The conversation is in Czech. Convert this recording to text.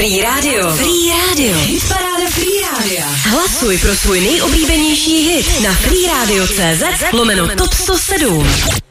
Free Radio. Free Radio. Hitparáda Free Radio. Hlasuj pro svůj nejoblíbenější hit na freeradio.cz/top 107.